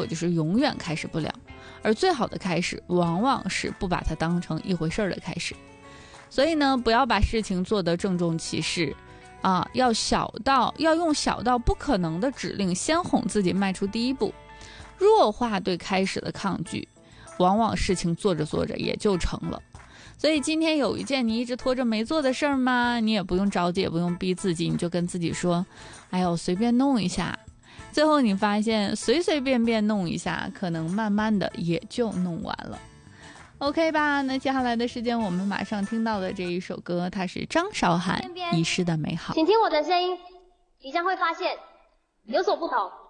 果就是永远开始不了，而最好的开始往往是不把它当成一回事的开始。所以呢，不要把事情做得郑重其事啊，要用小到不可能的指令先哄自己迈出第一步，弱化对开始的抗拒，往往事情做着做着也就成了。所以今天有一件你一直拖着没做的事儿吗？你也不用着急，也不用逼自己，你就跟自己说，哎呦，随便弄一下。最后你发现随随便便弄一下，可能慢慢的也就弄完了。OK 吧，那接下来的时间我们马上听到的这一首歌，它是张韶涵《遗失的美好》。 请听我的声音，你将会发现有所不同。